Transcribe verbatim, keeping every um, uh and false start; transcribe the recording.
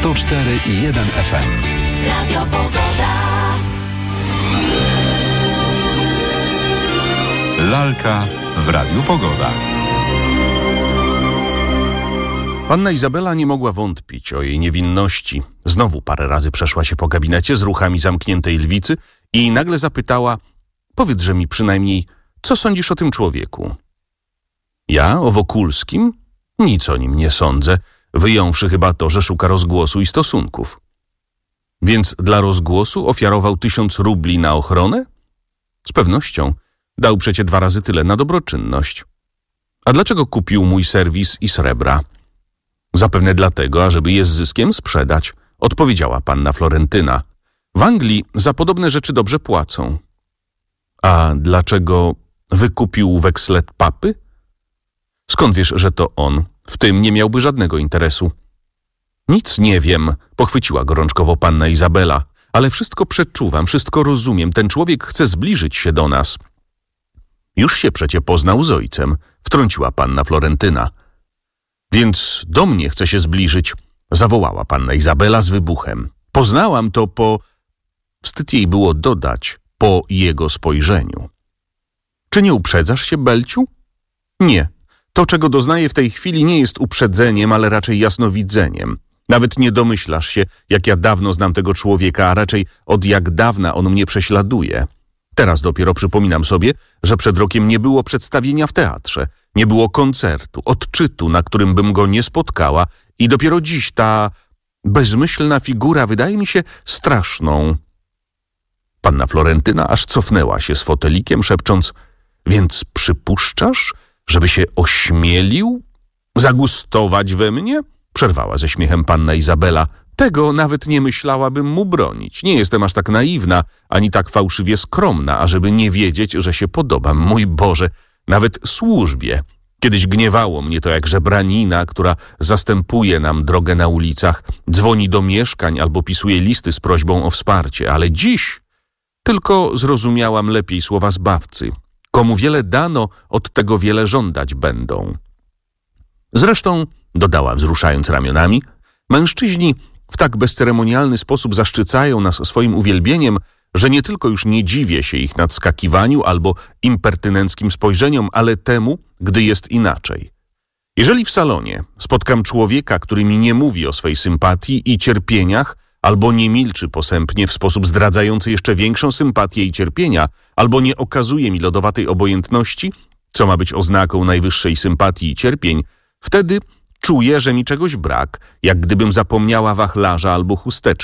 sto cztery i jeden F M. Radio Pogoda. Lalka w Radiu Pogoda. Panna Izabela nie mogła wątpić o jej niewinności. Znowu parę razy przeszła się po gabinecie z ruchami zamkniętej lwicy i nagle zapytała: powiedz-że mi przynajmniej, co sądzisz o tym człowieku? Ja o Wokulskim? Nic o nim nie sądzę, wyjąwszy chyba to, że szuka rozgłosu i stosunków. Więc dla rozgłosu ofiarował tysiąc rubli na ochronę? Z pewnością. Dał przecie dwa razy tyle na dobroczynność. A dlaczego kupił mój serwis i srebra? Zapewne dlatego, ażeby je z zyskiem sprzedać, odpowiedziała panna Florentyna. W Anglii za podobne rzeczy dobrze płacą. A dlaczego wykupił wekslet papy? Skąd wiesz, że to on? W tym nie miałby żadnego interesu. Nic nie wiem, pochwyciła gorączkowo panna Izabela, ale wszystko przeczuwam, wszystko rozumiem. Ten człowiek chce zbliżyć się do nas. Już się przecie poznał z ojcem, wtrąciła panna Florentyna. Więc do mnie chce się zbliżyć, zawołała panna Izabela z wybuchem. Poznałam to po... Wstyd jej było dodać, po jego spojrzeniu. Czy nie uprzedzasz się, Belciu? Nie. To, czego doznaję w tej chwili, nie jest uprzedzeniem, ale raczej jasnowidzeniem. Nawet nie domyślasz się, jak ja dawno znam tego człowieka, a raczej od jak dawna on mnie prześladuje. Teraz dopiero przypominam sobie, że przed rokiem nie było przedstawienia w teatrze, nie było koncertu, odczytu, na którym bym go nie spotkała i dopiero dziś ta bezmyślna figura wydaje mi się straszną. Panna Florentyna aż cofnęła się z fotelikiem, szepcząc: więc przypuszczasz, żeby się ośmielił zagustować we mnie? Przerwała ze śmiechem panna Izabela. Tego nawet nie myślałabym mu bronić. Nie jestem aż tak naiwna, ani tak fałszywie skromna, ażeby nie wiedzieć, że się podobam. Mój Boże, nawet służbie. Kiedyś gniewało mnie to jak żebranina, która zastępuje nam drogę na ulicach, dzwoni do mieszkań albo pisuje listy z prośbą o wsparcie. Ale dziś tylko zrozumiałam lepiej słowa zbawcy. Komu wiele dano, od tego wiele żądać będą. Zresztą, dodała wzruszając ramionami, mężczyźni w tak bezceremonialny sposób zaszczycają nas swoim uwielbieniem, że nie tylko już nie dziwię się ich nadskakiwaniu albo impertynenckim spojrzeniom, ale temu, gdy jest inaczej. Jeżeli w salonie spotkam człowieka, który mi nie mówi o swej sympatii i cierpieniach, albo nie milczy posępnie w sposób zdradzający jeszcze większą sympatię i cierpienia, albo nie okazuje mi lodowatej obojętności, co ma być oznaką najwyższej sympatii i cierpień, wtedy czuję, że mi czegoś brak, jak gdybym zapomniała wachlarza albo chusteczki.